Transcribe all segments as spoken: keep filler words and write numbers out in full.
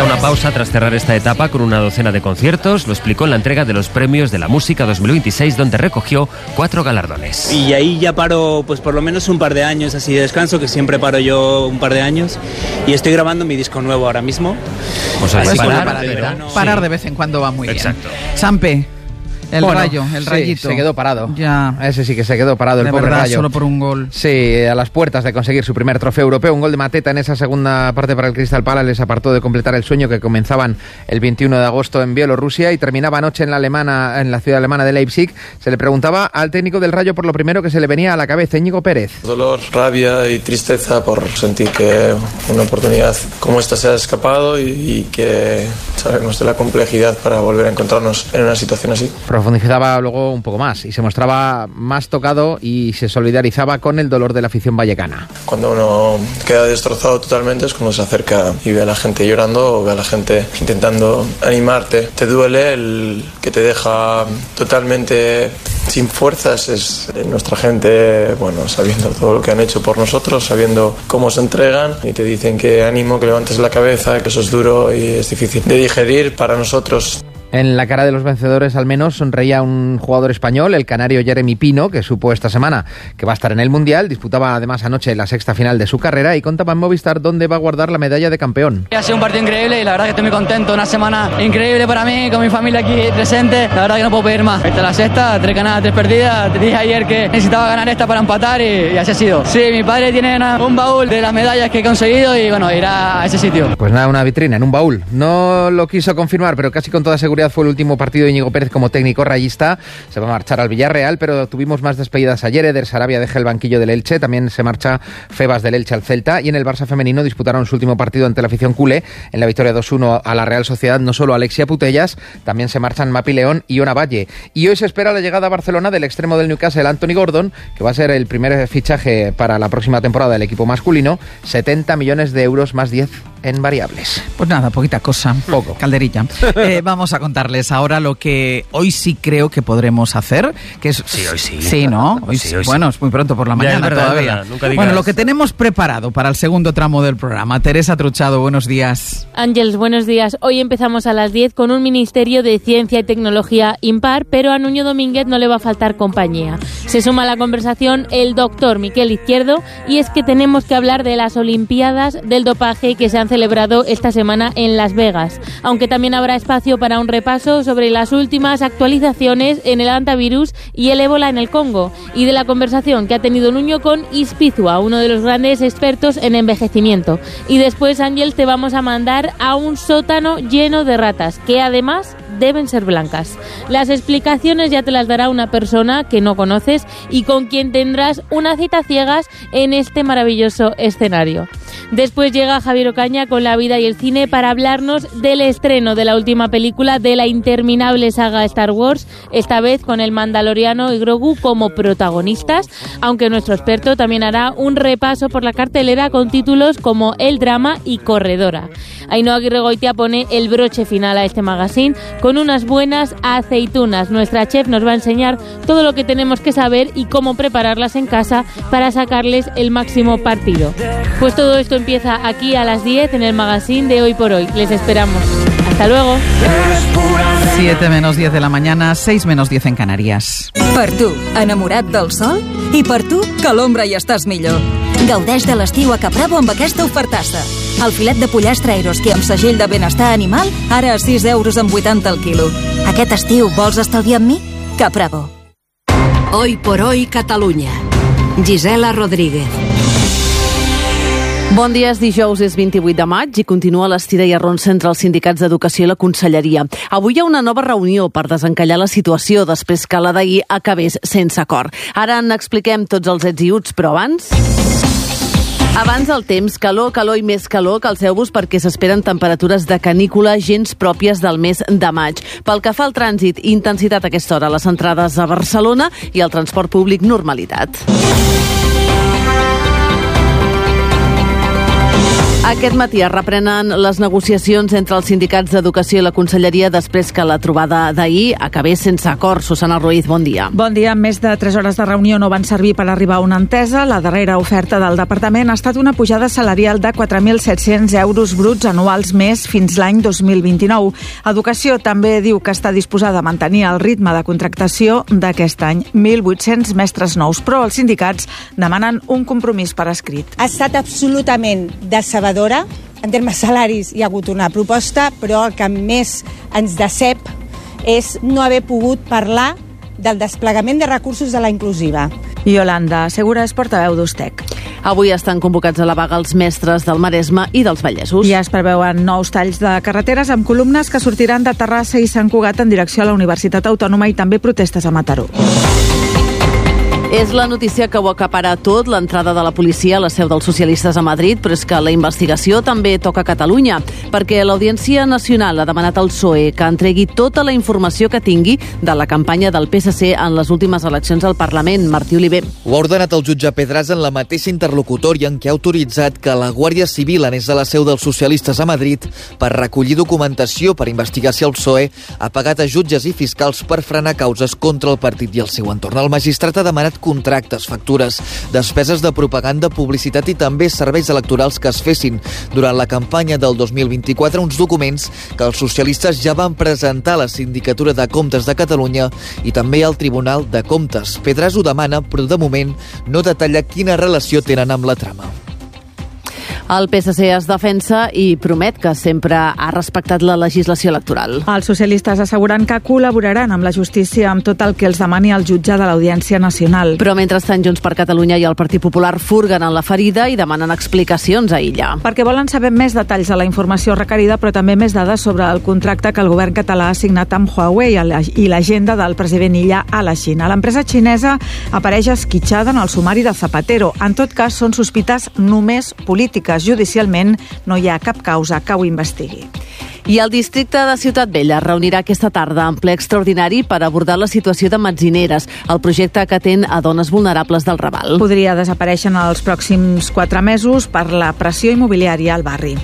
una pausa tras cerrar esta etapa con una docena de conciertos. Lo explicó en la entrega de los premios de la música dos mil veintiséis, donde recogió cuatro galardones. Y ahí ya paro pues por lo menos un par de años así de descanso, que siempre paro yo un par de años. Y estoy grabando mi disco nuevo ahora mismo. O sea, Pues parar, parar, pero, de, parar de vez en cuando va muy Exacto. bien. Sampe. El bueno, rayo, el sí, rayito. se quedó parado. Ya. Ese sí que se quedó parado, el de pobre verdad, Rayo. Solo por un gol. Sí, a las puertas de conseguir su primer trofeo europeo. Un gol de Mateta en esa segunda parte para el Crystal Palace les apartó de completar el sueño que comenzaban el veintiuno de agosto en Bielorrusia y terminaba anoche en la alemana, en la ciudad alemana de Leipzig. Se le preguntaba al técnico del Rayo por lo primero que se le venía a la cabeza, Íñigo Pérez. Dolor, rabia y tristeza por sentir que una oportunidad como esta se ha escapado y, y que sabemos de la complejidad para volver a encontrarnos en una situación así. Profundizaba luego un poco más y se mostraba más tocado y se solidarizaba con el dolor de la afición vallecana. Cuando uno queda destrozado totalmente es cuando se acerca y ve a la gente llorando o ve a la gente intentando animarte. Te duele el que te deja totalmente sin fuerzas. Es nuestra gente, bueno, sabiendo todo lo que han hecho por nosotros, sabiendo cómo se entregan y te dicen que ánimo, que levantes la cabeza, que eso es duro y es difícil de digerir para nosotros. En la cara de los vencedores al menos sonreía un jugador español, el canario Jeremy Pino, que supo esta semana que va a estar en el Mundial. Disputaba además anoche la sexta final de su carrera y contaba en Movistar dónde va a guardar la medalla de campeón. Ha sido un partido increíble y la verdad que estoy muy contento. Una semana increíble para mí, con mi familia aquí presente. La verdad que no puedo pedir más. Esta es la sexta, tres ganadas, tres perdidas. Te dije ayer que necesitaba ganar esta para empatar y, y así ha sido. Sí, mi padre tiene una, un baúl de las medallas que he conseguido y bueno, irá a ese sitio. Pues nada, una vitrina en un baúl. No lo quiso confirmar, pero casi con toda seguridad fue el último partido de Íñigo Pérez como técnico rayista. Se va a marchar al Villarreal, pero tuvimos más despedidas ayer. Eder Sarabia deja el banquillo del Elche, también se marcha Febas del Elche al Celta, y en el Barça femenino disputaron su último partido ante la afición culé en la victoria dos uno a la Real Sociedad. No solo Alexia Putellas, también se marchan Mapi León y Ona Valle. Y hoy se espera la llegada a Barcelona del extremo del Newcastle, Anthony Gordon, que va a ser el primer fichaje para la próxima temporada del equipo masculino. setenta millones de euros más diez en variables. Pues nada, poquita cosa. Poco. Calderilla. Eh, vamos a contarles ahora lo que hoy sí creo que podremos hacer, que es... Sí, hoy sí. Sí, ¿no? Hoy sí, sí. hoy sí. Bueno, es muy pronto por la Ya, mañana es verdad, todavía. es verdad. Nunca digas- Bueno, lo que tenemos preparado para el segundo tramo del programa. Teresa Truchado, buenos días. Ángels, buenos días. Hoy empezamos a las diez con un Ministerio de Ciencia y Tecnología impar, pero a Nuño Domínguez no le va a faltar compañía. Se suma a la conversación el doctor Miquel Izquierdo, y es que tenemos que hablar de las Olimpiadas del dopaje que se han celebrado esta semana en Las Vegas, aunque también habrá espacio para un repaso sobre las últimas actualizaciones en el antivirus y el ébola en el Congo, y de la conversación que ha tenido Nuño con Ispizua, uno de los grandes expertos en envejecimiento. Y después, Ángel, te vamos a mandar a un sótano lleno de ratas, que además deben ser blancas. Las explicaciones ya te las dará una persona que no conoces y con quien tendrás una cita ciegas en este maravilloso escenario. Después llega Javier Ocaña con la vida y el cine para hablarnos del estreno de la última película de la interminable saga Star Wars, esta vez con el Mandaloriano y Grogu como protagonistas, aunque nuestro experto también hará un repaso por la cartelera con títulos como El Drama y Corredora. Ainhoa Aguirregoitia pone el broche final a este magazine con unas buenas aceitunas. Nuestra chef nos va a enseñar todo lo que tenemos que saber y cómo prepararlas en casa para sacarles el máximo partido. Pues todo esto empieza aquí a las diez en el magazine de Hoy por Hoy. Les esperamos. Hasta luego. siete menos diez de la mañana, seis menos diez en Canarias. Per tu, enamorat del sol? I per tu, que a l'ombra hi estàs millor. Gaudeix de l'estiu a Capravo amb aquesta ofertassa. El filet de pollastre Eroski amb segell de benestar animal, ara a sis euros amb vuitanta el quilo. Aquest estiu vols estalviar amb mi? Capravo. Hoy por hoy Catalunya. Gisela Rodríguez. Bon dia, és dijous, és vint-i-vuit de maig i continua l'estira i arronsa entre els sindicats d'educació i la conselleria. Avui hi ha una nova reunió per desencallar la situació després que la d'ahir acabés sense acord. Ara n'expliquem tots els ets i uts, però abans... Abans el temps, calor, calor i més calor, calceu-vos perquè s'esperen temperatures de canícula gens pròpies del mes de maig. Pel que fa al trànsit, intensitat a aquesta hora a les entrades a Barcelona i al transport públic, normalitat. Aquest matí es reprenen les negociacions entre els sindicats d'Educació i la Conselleria després que la trobada d'ahir acabés sense acord. Susana Ruiz, bon dia. Bon dia. Més de tres hores de reunió no van servir per arribar a una entesa. La darrera oferta del departament ha estat una pujada salarial de quatre mil set-cents euros bruts anuals més fins l'any dos mil vint-i-nou. Educació també diu que està disposada a mantenir el ritme de contractació d'aquest any, mil vuit-cents mestres nous, però els sindicats demanen un compromís per escrit. Ha estat absolutament decebedor. En termes salaris hi ha hagut una proposta, però el que més ens decep és no haver pogut parlar del desplegament de recursos de la inclusiva. Yolanda Segura és portaveu d'Ustec. Avui estan convocats a la vaga els mestres del Maresme i dels Vallesos. Ja es preveuen nous talls de carreteres amb columnes que sortiran de Terrassa i Sant Cugat en direcció a la Universitat Autònoma i també protestes a Mataró. És la notícia que ho acapara tot, l'entrada de la policia a la seu dels socialistes a Madrid, però és que la investigació també toca a Catalunya, perquè l'Audiència Nacional ha demanat al P S O E que entregui tota la informació que tingui de la campanya del P S C en les últimes eleccions al Parlament. Martí Oliver. Ho ha ordenat el jutge Pedraza en la mateixa interlocutòria en què ha autoritzat que la Guàrdia Civil anés a la seu dels socialistes a Madrid per recollir documentació per investigar si el P S O E ha pagat a jutges i fiscals per frenar causes contra el partit i el seu entorn. El magistrat ha demanat contractes, factures, despeses de propaganda, publicitat i també serveis electorals que es fessin durant la campanya del dos mil vint-i-quatre, uns documents que els socialistes ja van presentar a la Sindicatura de Comptes de Catalunya i també al Tribunal de Comptes. Pedraza ho demana, però de moment no detalla quina relació tenen amb la trama. El P S C es defensa i promet que sempre ha respectat la legislació electoral. Els socialistes asseguren que col·laboraran amb la justícia amb tot el que els demani el jutge de l'Audiència Nacional. Però mentrestant Junts per Catalunya i el Partit Popular furguen en la ferida i demanen explicacions a Illa. Perquè volen saber més detalls de la informació requerida, però també més dades sobre el contracte que el govern català ha signat amb Huawei i l'agenda del president Illa a la Xina. L'empresa xinesa apareix esquitxada en el sumari de Zapatero. En tot cas, són sospites només polítiques. Judicialment no hi ha cap causa que ho investigui. I el districte de Ciutat Vella es reunirà aquesta tarda en ple extraordinari per abordar la situació de Metzineres, el projecte que atén a dones vulnerables del Raval. Podria desaparèixer en els pròxims quatre mesos per la pressió immobiliària al barri.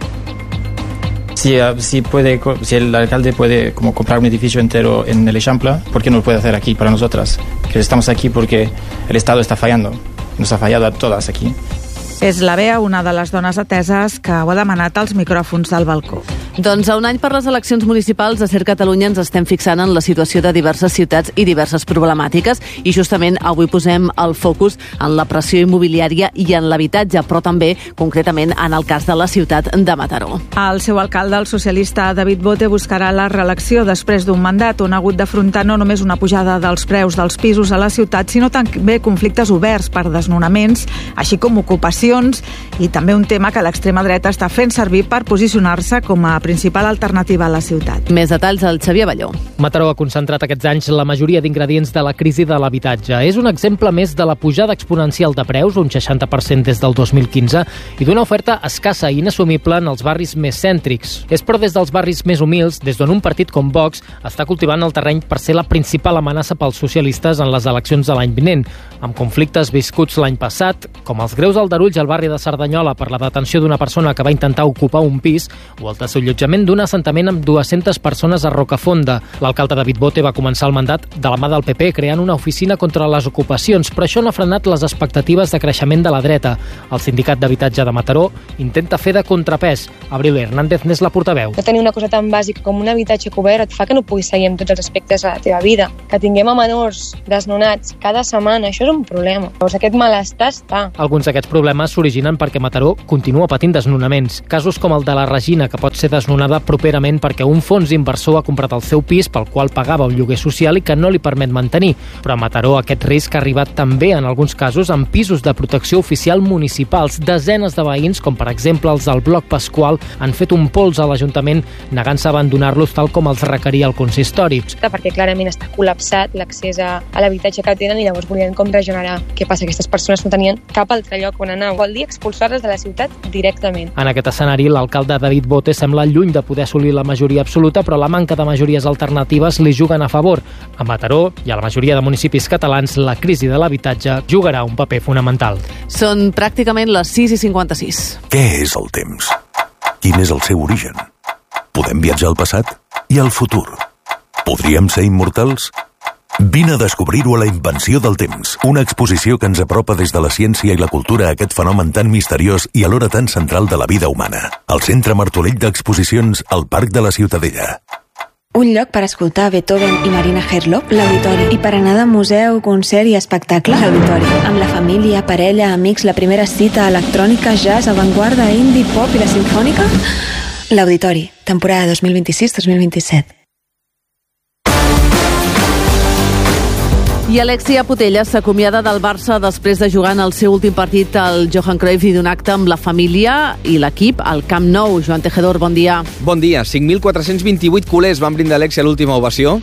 Si, uh, si, puede, si el alcalde puede como comprar un edificio entero en el Eixample, ¿por qué no lo puede hacer aquí para nosotras? Que estamos aquí porque el Estado está fallando. Nos ha fallado a todas aquí. És la Bea, una de les dones ateses, que ho ha demanat als micròfons del balcó. Doncs a un any per les eleccions municipals de Ser Catalunya ens estem fixant en la situació de diverses ciutats i diverses problemàtiques i justament avui posem el focus en la pressió immobiliària i en l'habitatge, però també concretament en el cas de la ciutat de Mataró. El seu alcalde, el socialista David Bote, buscarà la reelecció després d'un mandat on ha hagut d'afrontar no només una pujada dels preus dels pisos a la ciutat, sinó també conflictes oberts per desnonaments, així com ocupació i també un tema que l'extrema dreta està fent servir per posicionar-se com a principal alternativa a la ciutat. Més detalls al Xavier Balló. Mataró ha concentrat aquests anys la majoria d'ingredients de la crisi de l'habitatge. És un exemple més de la pujada exponencial de preus, un seixanta per cent des del dos mil quinze, i d'una oferta escassa i inassumible en els barris més cèntrics. És però des dels barris més humils, des d'on un partit com Vox està cultivant el terreny per ser la principal amenaça pels socialistes en les eleccions de l'any vinent, amb conflictes viscuts l'any passat, com els greus aldarulls al barri de Cerdanyola per la detenció d'una persona que va intentar ocupar un pis o el desallotjament d'un assentament amb dues-centes persones a Rocafonda. L'alcalde David Bote va començar el mandat de la mà del P P creant una oficina contra les ocupacions, però això no ha frenat les expectatives de creixement de la dreta. El sindicat d'habitatge de Mataró intenta fer de contrapès. Abril Hernández n'és la portaveu. Que tenir una cosa tan bàsica com un habitatge cobert et fa que no puguis seguir amb tots els aspectes de la teva vida. Que tinguem a menors desnonats cada setmana, això és un problema. Llavors aquest malestar està. Alguns d'aquests problemes s'originen perquè Mataró continua patint desnonaments. Casos com el de la Regina, que pot ser desnonada properament perquè un fons inversor ha comprat el seu pis pel qual pagava un lloguer social i que no li permet mantenir. Però a Mataró aquest risc ha arribat també en alguns casos amb pisos de protecció oficial municipals. Desenes de veïns, com per exemple els del Bloc Pasqual, han fet un pols a l'Ajuntament negant-se a abandonar-los tal com els requeria el consistori. Perquè clarament està col·lapsat l'accés a, a l'habitatge que tenen i llavors volien com regenerar. Què passa? Aquestes persones no tenien cap altre lloc on anar. Vol dir expulsar-les de la ciutat directament. En aquest escenari, l'alcalde David Bote sembla lluny de poder assolir la majoria absoluta, però la manca de majories alternatives li juguen a favor. A Mataró i a la majoria de municipis catalans la crisi de l'habitatge jugarà un paper fonamental. Són pràcticament les sis i cinquanta-sis. Què és el temps? Quin és el seu origen? Podem viatjar al passat i al futur? Podríem ser immortals? Vine a descobrir-ho a La invenció del temps, una exposició que ens apropa des de la ciència i la cultura a aquest fenomen tan misteriós i alhora tan central de la vida humana. Al Centre Martorell d'Exposicions, al Parc de la Ciutadella. Un lloc per escoltar Beethoven i Marina Herlop, l'Auditori. I per anar de museu, concert i espectacle, l'Auditori. Amb la família, parella, amics, la primera cita, electrònica, jazz, avantguarda, indie, pop i la simfònica, l'Auditori, temporada dos mil vint-i-sis dos mil vint-i-set. I Alexia Putellas s'acomiada del Barça després de jugar en el seu últim partit al Johan Cruyff i d'un acte amb la família i l'equip al Camp Nou. Joan Tejedor, bon dia. Bon dia. cinc mil quatre-cents vint-i-vuit culers van brindar Alexia a l'última ovació,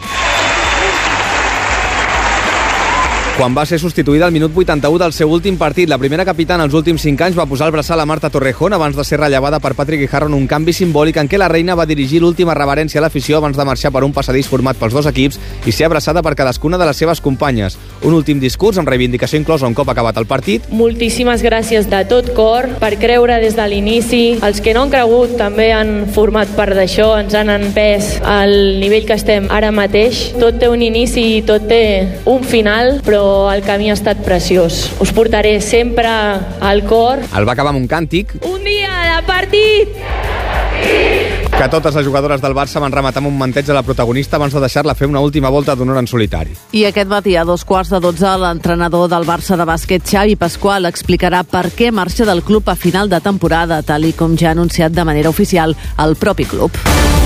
quan va ser substituïda al minut vuitanta-u del seu últim partit. La primera capitana als últims cinc anys va posar el braçal a Marta Torrejón abans de ser rellevada per Patrick Guijarro en un canvi simbòlic en què la reina va dirigir l'última reverència a l'afició abans de marxar per un passadís format pels dos equips i ser abraçada per cadascuna de les seves companyes. Un últim discurs amb reivindicació inclosa un cop acabat el partit. Moltíssimes gràcies de tot cor per creure des de l'inici. Els que no han cregut també han format part d'això, ens han empès al nivell que estem ara mateix. Tot té un inici i tot té un final, però el camí ha estat preciós. Us portaré sempre al cor. El va acabar amb un càntic. Un dia de partit! Que totes les jugadores del Barça van rematar amb un manteig a la protagonista abans de deixar-la fer una última volta d'honor en solitari. I aquest matí, a dos quarts de dotze, l'entrenador del Barça de bàsquet, Xavi Pasqual, explicarà per què marxa del club a final de temporada, tal i com ja ha anunciat de manera oficial el propi club.